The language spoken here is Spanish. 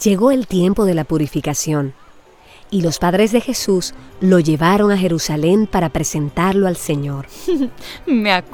Llegó el tiempo de la purificación, y los padres de Jesús lo llevaron a Jerusalén para presentarlo al Señor. Me